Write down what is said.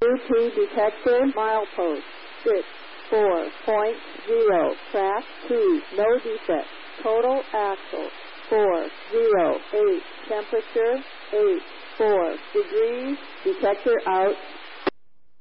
2T detector, milepost 64.0, track 2, no defect, total axle 408, temperature 84 degrees, detector out.